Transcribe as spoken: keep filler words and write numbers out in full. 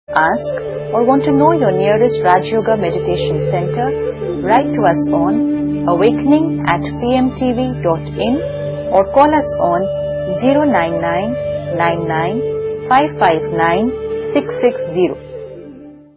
ask, or want to know your nearest Raj Yoga Meditation Center, write to us on awakening at p m t v dot in or call us on zero nine nine nine nine five five nine six six zero.